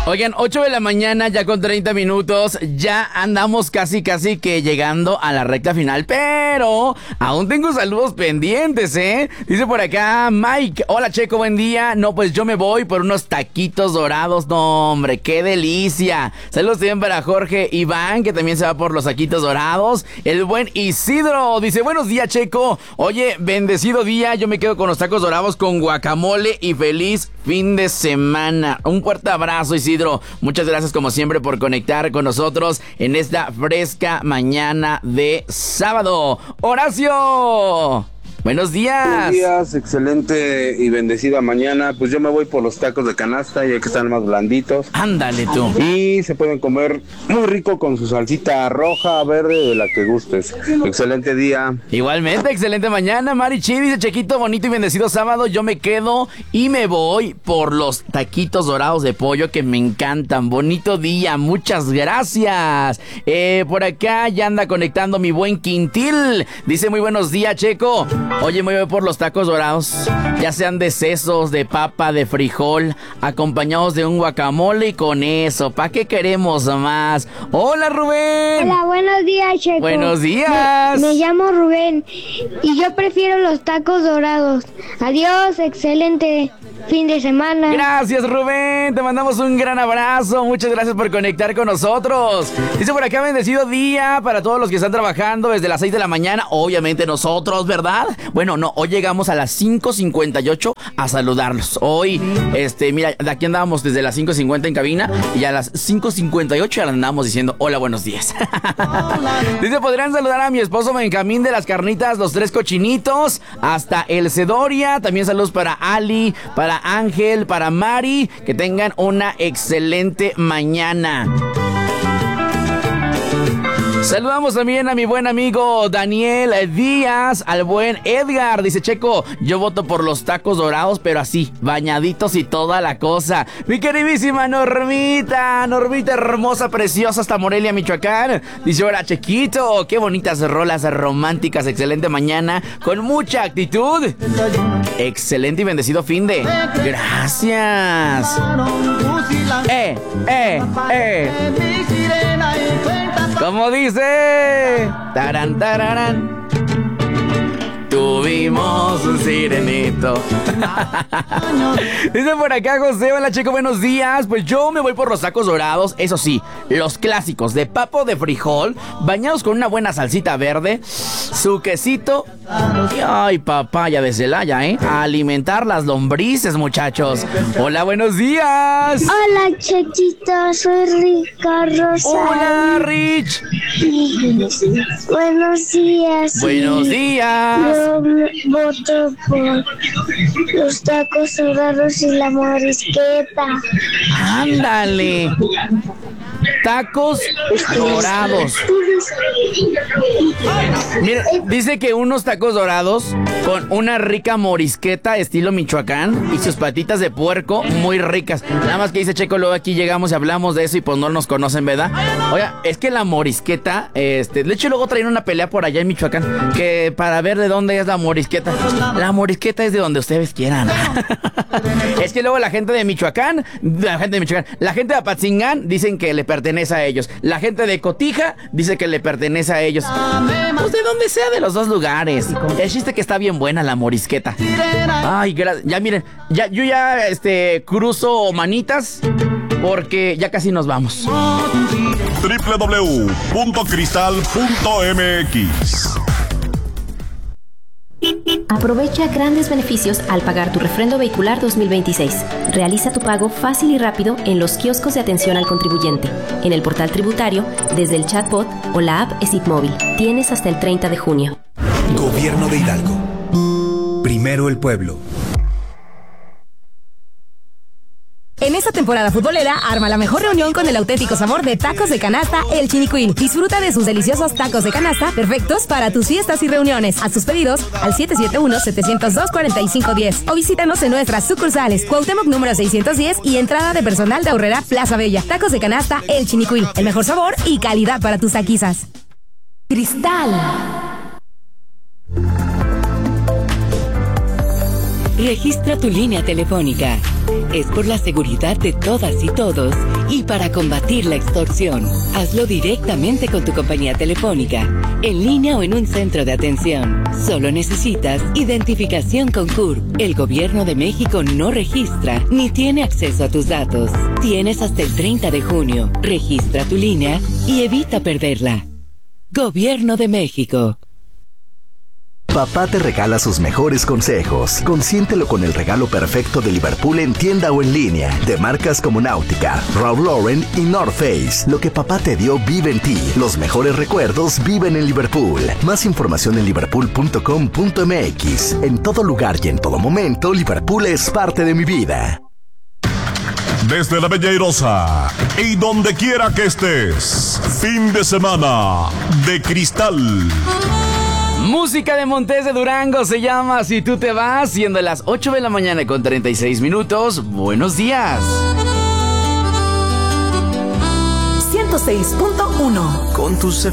Oigan, 8 de la mañana, ya con 30 minutos, ya andamos casi que llegando a la recta final, pero aún tengo saludos pendientes, ¿eh? Dice por acá Mike, hola Checo, buen día. No, pues yo me voy por unos taquitos dorados, no hombre, qué delicia. Saludos también para Jorge Iván, que también se va por los taquitos dorados. El buen Isidro dice, buenos días Checo, oye, bendecido día, yo me quedo con los tacos dorados con guacamole y feliz fin de semana. Un fuerte abrazo, Isidro. Muchas gracias como siempre por conectar con nosotros en esta fresca mañana de sábado. Horacio, buenos días. Buenos días, excelente y bendecida mañana. Pues yo me voy por los tacos de canasta, ya que están más blanditos. Ándale tú. Y se pueden comer muy rico con su salsita roja, verde, de la que gustes. Excelente día. Igualmente, excelente mañana. Mari Chi dice, Chequito, bonito y bendecido sábado. Yo me quedo y me voy por los taquitos dorados de pollo que me encantan. Bonito día, muchas gracias. Por acá ya anda conectando mi buen Quintil. Dice, muy buenos días, Checo. Oye, me voy por los tacos dorados, ya sean de sesos, de papa, de frijol, acompañados de un guacamole y con eso, ¿para qué queremos más? Hola, Rubén. Hola, buenos días, Checo. Buenos días. Me llamo Rubén y yo prefiero los tacos dorados. Adiós, excelente fin de semana. Gracias, Rubén, te mandamos un gran abrazo, muchas gracias por conectar con nosotros. Dice por acá, bendecido día para todos los que están trabajando desde las 6 de la mañana, obviamente nosotros, ¿verdad? Bueno, no, hoy llegamos a las 5:58 a saludarlos. Hoy, mira, de aquí andábamos desde las 5:50 en cabina y a las 5:58 ya andábamos diciendo hola, buenos días. Dice, podrían saludar a mi esposo Benjamín de las Carnitas, los Tres Cochinitos, hasta El Cedoria. También saludos para Ali, para Ángel, para Mari. Que tengan una excelente mañana. Saludamos también a mi buen amigo Daniel Díaz, al buen Edgar. Dice, Checo, yo voto por los tacos dorados, pero así, bañaditos y toda la cosa. Mi queridísima Normita hermosa, preciosa, hasta Morelia, Michoacán. Dice, hola Chequito, qué bonitas rolas románticas, excelente mañana, con mucha actitud. Excelente y bendecido fin de. Gracias. ¿Cómo dice? Tarán, tararán. Tuvimos un sirenito. Dice por acá José, hola Checo, buenos días. Pues yo me voy por los tacos dorados, eso sí, los clásicos de papa de frijol, bañados con una buena salsita verde, su quesito y ay, papaya de Celaya, a alimentar las lombrices, muchachos. Hola, buenos días. Hola Chequito, soy Rica Rosa. Hola Rich. Buenos días. Buenos días. Yo voto por los tacos dorados y la morisqueta. Ándale. Tacos dorados. Mira, dice que unos tacos dorados con una rica morisqueta estilo Michoacán y sus patitas de puerco muy ricas. Nada más que dice Checo, luego aquí llegamos y hablamos de eso y pues no nos conocen, ¿verdad? Oiga, es que la morisqueta, de hecho luego traen una pelea por allá en Michoacán, que para ver de dónde es la morisqueta. La morisqueta es de donde ustedes quieran. Es que luego la gente de Michoacán, la gente de Apatzingán dicen que le pertenece a ellos. La gente de Cotija dice que le pertenece a ellos. Pues de donde sea, de los dos lugares. El chiste que está bien buena la morisqueta. Ay, ya miren, yo ya cruzo manitas porque ya casi nos vamos. www.cristal.mx. Aprovecha grandes beneficios al pagar tu refrendo vehicular 2026. Realiza tu pago fácil y rápido en los kioscos de atención al contribuyente, en el portal tributario, desde el chatbot o la app ESIT Móvil. Tienes hasta el 30 de junio. Gobierno de Hidalgo. Primero el pueblo. En esta temporada futbolera, arma la mejor reunión con el auténtico sabor de tacos de canasta El Chinicuil. Disfruta de sus deliciosos tacos de canasta, perfectos para tus fiestas y reuniones. Haz tus pedidos al 771-702-4510 o visítanos en nuestras sucursales Cuauhtémoc número 610 y entrada de personal de Aurrera Plaza Bella. Tacos de canasta El Chinicuil, el mejor sabor y calidad para tus taquizas. Cristal. Registra tu línea telefónica Es por la seguridad de todas y todos y para combatir la extorsión. Hazlo directamente con tu compañía telefónica, en línea o en un centro de atención. Solo necesitas identificación con CURP. El Gobierno de México no registra ni tiene acceso a tus datos. Tienes hasta el 30 de junio. Registra tu línea y evita perderla. Gobierno de México. Papá te regala sus mejores consejos. Consiéntelo con el regalo perfecto de Liverpool en tienda o en línea. De marcas como Náutica, Ralph Lauren y North Face. Lo que papá te dio vive en ti. Los mejores recuerdos viven en Liverpool. Más información en liverpool.com.mx. En todo lugar y en todo momento, Liverpool es parte de mi vida. Desde la Bella Airosa y donde quiera que estés, fin de semana de cristal. Música de Montes de Durango se llama Si tú te vas, siendo las 8 de la mañana con 36 minutos. Buenos días. 106.1 Con tus